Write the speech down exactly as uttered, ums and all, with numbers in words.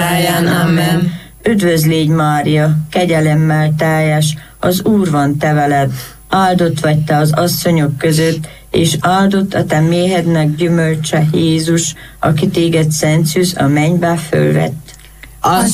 óráján. Amen. Üdvözl légy, Mária, kegyelemmel teljes, az Úr van te veled, áldott vagy te az asszonyok között, és áldott a te méhednek gyümölcse, Jézus, aki téged szent szűz a mennybe fölvett. Az